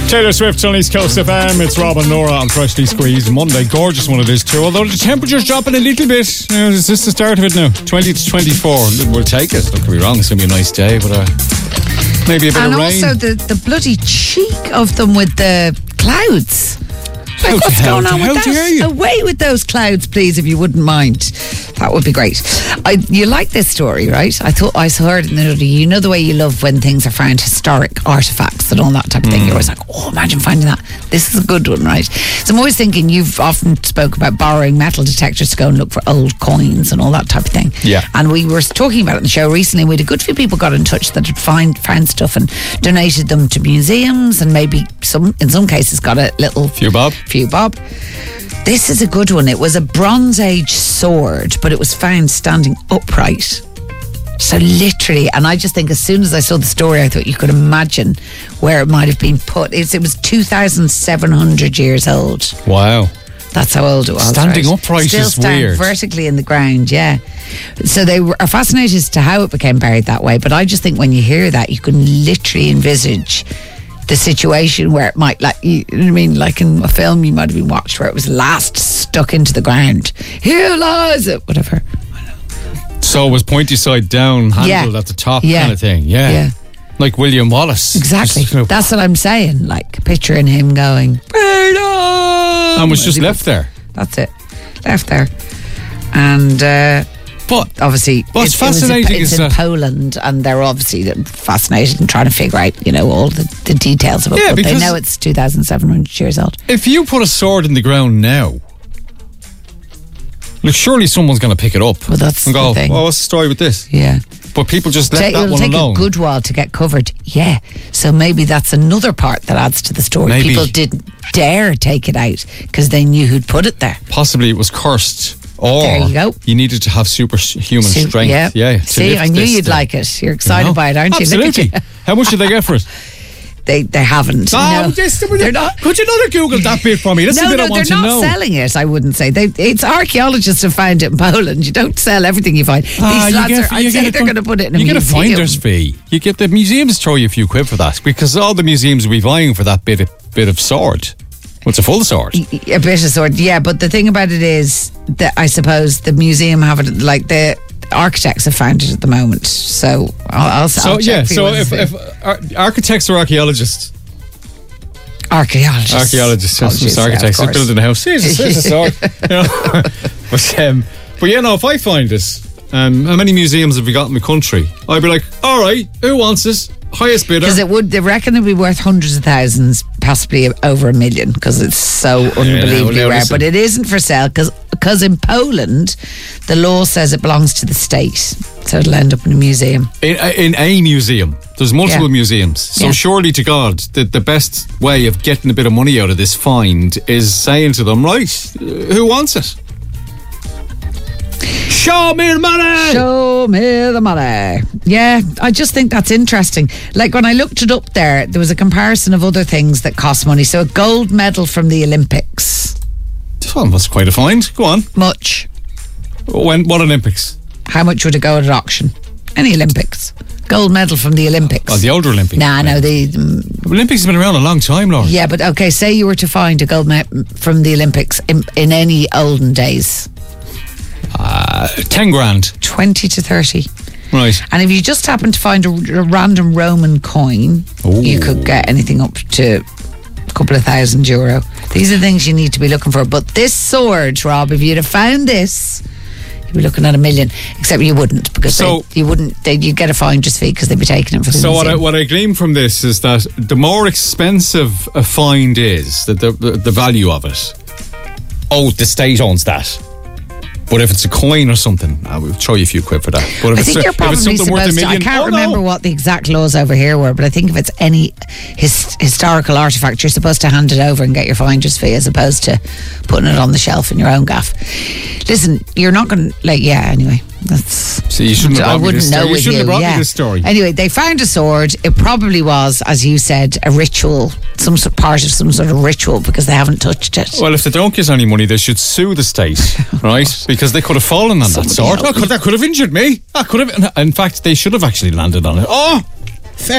Taylor Swift on East Coast FM. It's Rob and Nora on Freshly Squeezed. Monday, gorgeous one it is too. Although the temperature's dropping a little bit. Is this the start of it now? 20 to 24. We'll take it. Don't get me wrong, it's going to be a nice day, but maybe a bit of rain. And also the bloody cheek of them with the clouds. Like, what's going on with that? Away with those clouds, please, if you wouldn't mind. That would be great. You like this story, right? I heard it in the other. You know the way you love when things are found, historic artifacts and all that type of thing. You're always like, oh, imagine finding that. This is a good one, right? So I'm always thinking, you've often spoke about borrowing metal detectors to go and look for old coins and all that type of thing. Yeah. And we were talking about it on the show recently. We had a good few people got in touch that had found stuff and donated them to museums, and maybe in some cases got a little few bob. This is a good one. It was a Bronze Age sword, but it was found standing upright. So literally, and I just think as soon as I saw the story, I thought you could imagine where it might have been put. It was 2,700 years old. Wow. That's how old it was. Standing upright Still is weird. Vertically in the ground, yeah. So they are fascinated as to how it became buried that way. But I just think when you hear that, you can literally envisage the situation where it might, like, you know what I mean, like in a film you might have been watched where it was last stuck into the ground. Here lies it, whatever. So it was pointy side down, handled at the top kind of thing. Yeah. Like William Wallace. Exactly. That's what I'm saying. Like picturing him going, freedom! And was just left there. That's it. Left there. And but obviously what's fascinating it's in Poland, and they're obviously fascinated and trying to figure out, you know, all the details of it. Yeah, but they know it's 2,700 years old. If you put a sword in the ground now, look, surely someone's going to pick it up. Well, that's and go, the thing. Well, what's the story with this? Yeah. But people just let that one alone. It'll take a good while to get covered. Yeah. So maybe that's another part that adds to the story. Maybe. People didn't dare take it out because they knew who'd put it there. Possibly it was cursed. Or there you go. You needed to have superhuman strength. Yeah. See, I knew you'd like it. You're excited by it, aren't you? Absolutely. How much did they get for it? They haven't. No, they're not. Could you not Google that bit for me? That's the bit I want to know. They're not selling it, I wouldn't say. It's archaeologists have found it in Poland. You don't sell everything you find. I'd say they're going to put it in a museum. You get a finder's fee. You get the museums throw you a few quid for that, because all the museums will be vying for that bit of sword. Well, it's a full sword. A bit of sword, yeah. But the thing about it is that I suppose the museum have it, like the architects have found it at the moment. So I'll check for you. So if architects or archaeologists? Archaeologists, architects, they're building a house. Jesus, there's a sword. But yeah, no, if I find this, how many museums have we got in the country? I'd be like, all right, who wants this? Highest bidder. Because they reckon it'd be worth hundreds of thousands, possibly over $1 million, because it's so unbelievably rare. But it isn't for sale because in Poland, the law says it belongs to the state, so it'll end up in a museum. In a museum. There's multiple museums. So surely to God, the best way of getting a bit of money out of this find is saying to them, right, who wants it? Show me the money! Show me the money. Yeah, I just think that's interesting. Like when I looked it up there was a comparison of other things that cost money. So a gold medal from the Olympics. Well, that's quite a find. Go on. Much. What Olympics? How much would it go at auction? Any Olympics. Gold medal from the Olympics. Oh, the older Olympics. No, the Olympics has been around a long time, Laura. Yeah, but okay, say you were to find a gold medal from the Olympics in any olden days. 10 grand. 20 to 30. Right. And if you just happen to find a random Roman coin, you could get anything up to a couple of €1,000. These are things you need to be looking for. But this sword, Rob, if you'd have found this, you'd be looking at $1 million. Except you wouldn't, because you'd get a finder's fee because they'd be taking it for the museum. So what I glean from this is that the more expensive a find is, the value of it, the state owns that. But if it's a coin or something, we'll throw you a few quid for that. But I think you're probably supposed to. I can't remember what the exact laws over here were, but I think if it's any historical artifact, you're supposed to hand it over and get your finder's fee, as opposed to putting it on the shelf in your own gaff. Listen, you're not going to anyway. So you shouldn't have brought me this story. You shouldn't have brought me this story. Anyway, they found a sword. It probably was, as you said, a ritual, part of some sort of ritual, because they haven't touched it. Well, if they don't get any money, they should sue the state, right? Because they could have fallen on that sword. That could have injured me. In fact, they should have actually landed on it. Oh, feck.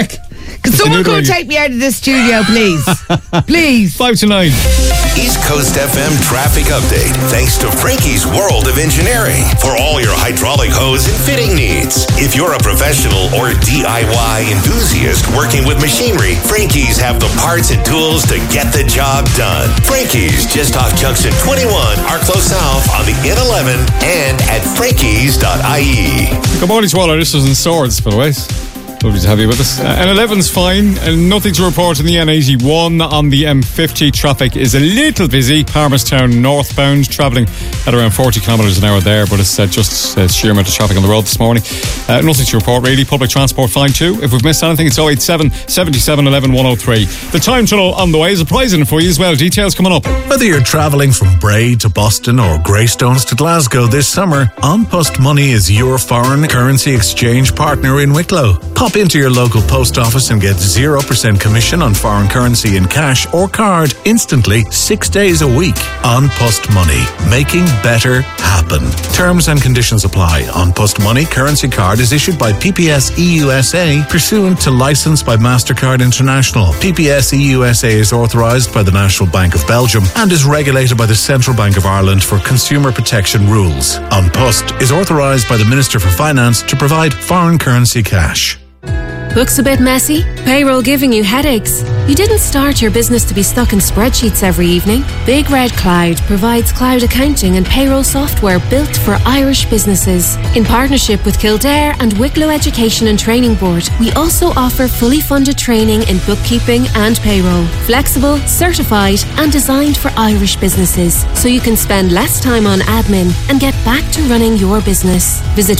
Can someone go take me out of the studio, please? Please. 5 to 9. East Coast FM traffic update, thanks to Frankie's World of Engineering. For all your hydraulic hose and fitting needs. If you're a professional or DIY enthusiast working with machinery, Frankie's have the parts and tools to get the job done. Frankie's, just off Junction 21, Arklow South on the N11 and at frankies.ie. Good morning to all our listeners and swords, by the way. Lovely to have you with us. N11's fine, and nothing to report on the N81. On the M50, traffic is a little busy. Palmerstown northbound, travelling at around 40 kilometres an hour there, but it's just sheer amount of traffic on the road this morning. Nothing to report really. Public transport fine too. If we've missed anything, it's 087 77 11 103. The time tunnel on the way is a prize in for you as well. Details coming up. Whether you're travelling from Bray to Boston or Greystones to Glasgow this summer, An Post Money is your foreign currency exchange partner in Wicklow. Pop into your local post office and get 0% commission on foreign currency in cash or card instantly 6 days a week. An Post Money, making better happen. Terms and conditions apply. An Post Money currency card is issued by PPS EUSA pursuant to license by MasterCard International. PPS EUSA is authorised by the National Bank of Belgium and is regulated by the Central Bank of Ireland for consumer protection rules. An Post is authorised by the Minister for Finance to provide foreign currency cash. Looks a bit messy? Payroll giving you headaches? You didn't start your business to be stuck in spreadsheets every evening. Big Red Cloud provides cloud accounting and payroll software built for Irish businesses. In partnership with Kildare and Wicklow Education and Training Board, we also offer fully funded training in bookkeeping and payroll. Flexible, certified and designed for Irish businesses, so you can spend less time on admin and get back to running your business. Visit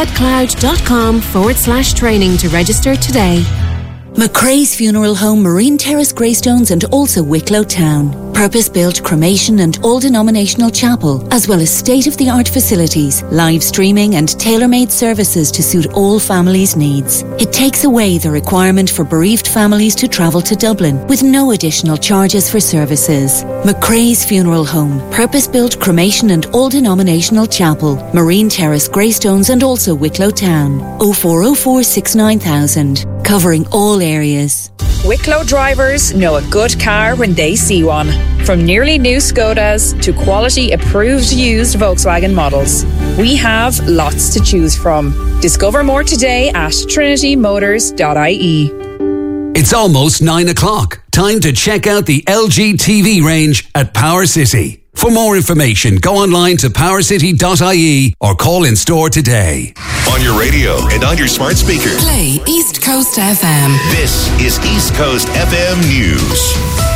bigredcloud.com/training to register today. McCrae's Funeral Home, Marine Terrace, Greystones and also Wicklow Town. Purpose-built cremation and all-denominational chapel, as well as state-of-the-art facilities, live streaming and tailor-made services to suit all families' needs. It takes away the requirement for bereaved families to travel to Dublin with no additional charges for services. McCrae's Funeral Home, purpose-built cremation and all-denominational chapel, Marine Terrace, Greystones and also Wicklow Town. 0404 69000. Covering all areas. Wicklow drivers know a good car when they see one. From nearly new Skodas to quality approved used Volkswagen models, we have lots to choose from. Discover more today at trinitymotors.ie. It's almost 9 o'clock. Time to check out the LG TV range at Power City. For more information, go online to powercity.ie or call in store today. On your radio and on your smart speaker. Play East Coast FM. This is East Coast FM News.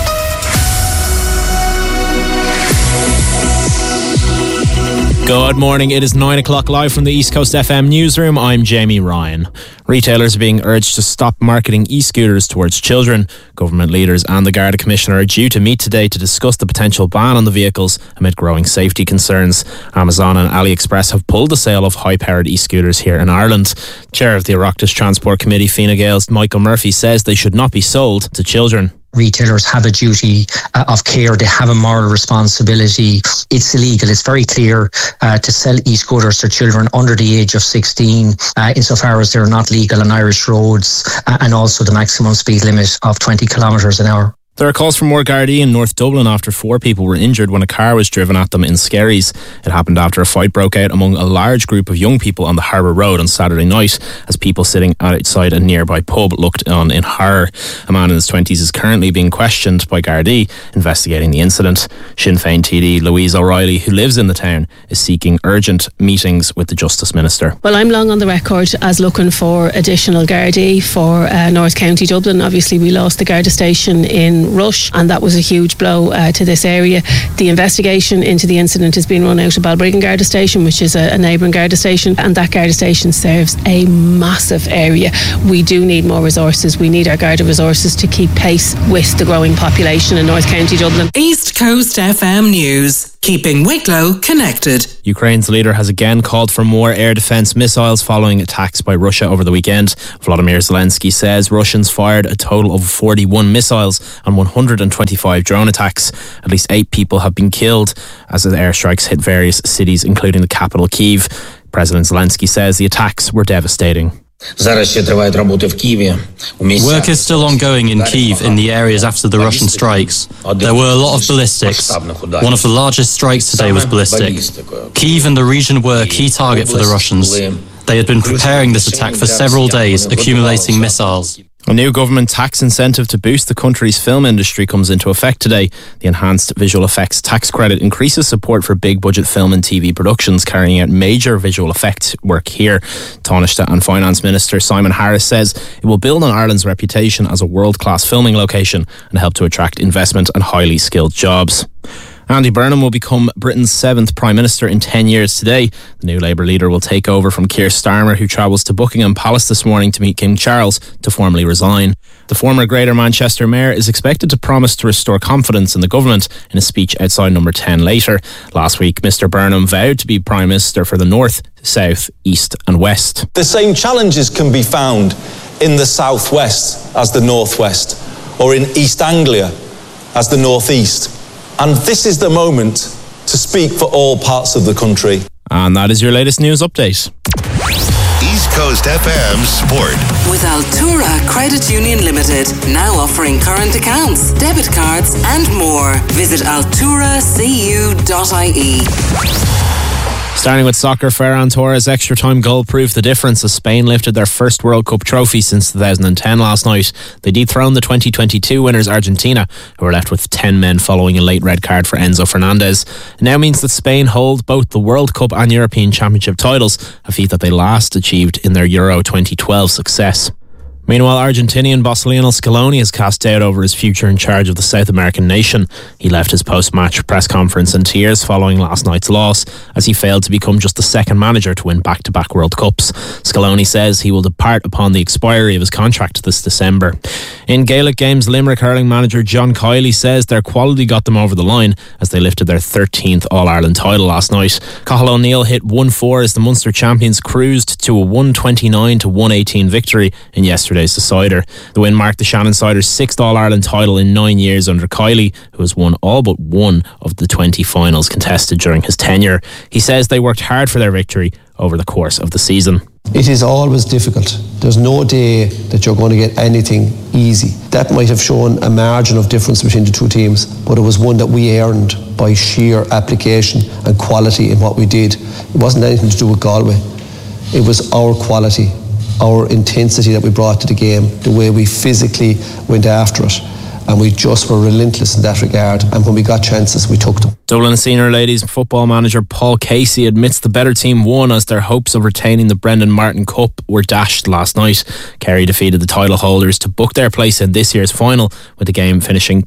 Good morning. It is 9 o'clock live from the East Coast FM newsroom. I'm Jamie Ryan. Retailers are being urged to stop marketing e-scooters towards children. Government leaders and the Garda Commissioner are due to meet today to discuss the potential ban on the vehicles amid growing safety concerns. Amazon and AliExpress have pulled the sale of high-powered e-scooters here in Ireland. Chair of the Oireachtas Transport Committee, Fine Gael's Michael Murphy, says they should not be sold to children. Retailers have a duty of care. They have a moral responsibility. It's illegal. It's very clear to sell e-scooters to children under the age of 16 insofar as they're not legal on Irish roads, and also the maximum speed limit of 20 kilometres an hour. There are calls for more Gardaí in North Dublin after 4 people were injured when a car was driven at them in Skerries. It happened after a fight broke out among a large group of young people on the Harbour Road on Saturday night as people sitting outside a nearby pub looked on in horror. A man in his 20s is currently being questioned by Gardaí investigating the incident. Sinn Féin TD Louise O'Reilly, who lives in the town, is seeking urgent meetings with the Justice Minister. Well, I'm long on the record as looking for additional Gardaí for North County Dublin. Obviously, we lost the Garda station in Rush, and that was a huge blow to this area. The investigation into the incident is being run out of Balbriggan Garda Station, which is a neighbouring Garda station, and that Garda station serves a massive area. We do need more resources. We need our Garda resources to keep pace with the growing population in North County Dublin. East Coast FM News, keeping Wicklow connected. Ukraine's leader has again called for more air defence missiles following attacks by Russia over the weekend. Volodymyr Zelensky says Russians fired a total of 41 missiles and 125 drone attacks. At least 8 people have been killed as the airstrikes hit various cities, including the capital Kyiv. President Zelensky says the attacks were devastating. Work is still ongoing in Kyiv in the areas after the Russian strikes. There were a lot of ballistics. One of the largest strikes today was ballistic. Kyiv and the region were a key target for the Russians. They had been preparing this attack for several days, accumulating missiles. A new government tax incentive to boost the country's film industry comes into effect today. The enhanced visual effects tax credit increases support for big budget film and TV productions carrying out major visual effects work here. Taoiseach and Finance Minister Simon Harris says it will build on Ireland's reputation as a world-class filming location and help to attract investment and highly skilled jobs. Andy Burnham will become Britain's 7th Prime Minister in 10 years today. The new Labour leader will take over from Keir Starmer, who travels to Buckingham Palace this morning to meet King Charles to formally resign. The former Greater Manchester Mayor is expected to promise to restore confidence in the government in a speech outside Number 10 later. Last week, Mr Burnham vowed to be Prime Minister for the North, South, East and West. The same challenges can be found in the South West as the North West, or in East Anglia as the North East. And this is the moment to speak for all parts of the country. And that is your latest news update. East Coast FM Sport. With Altura Credit Union Limited, now offering current accounts, debit cards and more. Visit alturacu.ie. Starting with soccer, Ferran Torres' extra-time goal proved the difference as Spain lifted their first World Cup trophy since 2010 last night. They dethroned the 2022 winners Argentina, who were left with 10 men following a late red card for Enzo Fernandez. It now means that Spain hold both the World Cup and European Championship titles, a feat that they last achieved in their Euro 2012 success. Meanwhile, Argentinian boss Lionel Scaloni has cast doubt over his future in charge of the South American nation. He left his post-match press conference in tears following last night's loss, as he failed to become just the second manager to win back-to-back World Cups. Scaloni says he will depart upon the expiry of his contract this December. In Gaelic games, Limerick hurling manager John Kiley says their quality got them over the line as they lifted their 13th All-Ireland title last night. Cathal O'Neill hit 1-4 as the Munster champions cruised to a 129-118 victory in yesterday's decider. The win marked the Shannon Siders' 6th All-Ireland title in 9 years under Kiley, who has won all but one of the 20 finals contested during his tenure. He says they worked hard for their victory over the course of the season. It is always difficult. There's no day that you're going to get anything easy. That might have shown a margin of difference between the two teams, but it was one that we earned by sheer application and quality in what we did. It wasn't anything to do with Galway. It was our quality, our intensity that we brought to the game, the way we physically went after it. And we just were relentless in that regard. And when we got chances, we took them. Dublin senior ladies football manager Paul Casey admits the better team won as their hopes of retaining the Brendan Martin Cup were dashed last night. Kerry defeated the title holders to book their place in this year's final, with the game finishing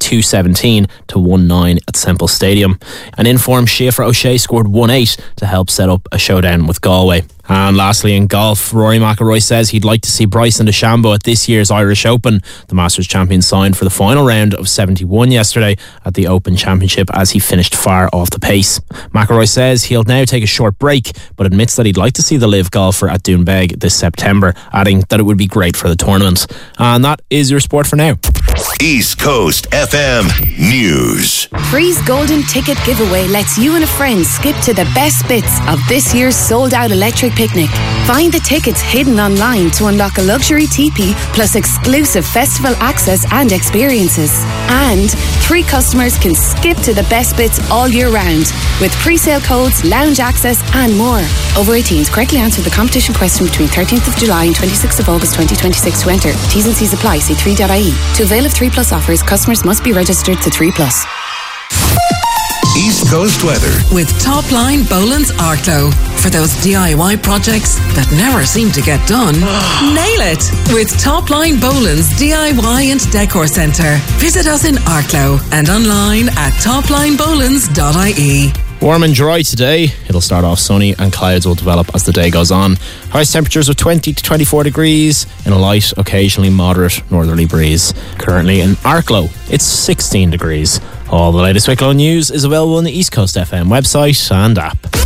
2-17-1-9 at Semple Stadium. An in-form Schaefer O'Shea scored 1-8 to help set up a showdown with Galway. And lastly, in golf, Rory McIlroy says he'd like to see Bryson DeChambeau at this year's Irish Open. The Masters champion signed for the final round of 71 yesterday at the Open Championship as he finished far off the pace. McIlroy says he'll now take a short break, but admits that he'd like to see the live golfer at Doonbeg this September, adding that it would be great for the tournament. And that is your sport for now. East Coast FM News. Free's Golden Ticket Giveaway lets you and a friend skip to the best bits of this year's sold-out electric picnic. Find the tickets hidden online to unlock a luxury teepee plus exclusive festival access and experiences. And 3 customers can skip to the best bits all year round with pre-sale codes, lounge access and more. Over 18s, correctly answer the competition question between 13th of July and 26th of August 2026 to enter. T's and C's apply. See 3.ie. To avail of 3 Plus offers, customers must be registered to 3 Plus. East Coast weather with Topline Boland's Arklow. For those DIY projects that never seem to get done, nail it with Topline Boland's DIY and Decor Centre. Visit us in Arklow and online at toplinebolands.ie. Warm and dry today. It'll start off sunny and clouds will develop as the day goes on. Highest temperatures of 20 to 24 degrees in a light, occasionally moderate northerly breeze. Currently in Arklow, it's 16 degrees. All the latest Wicklow news is available on the East Coast FM website and app.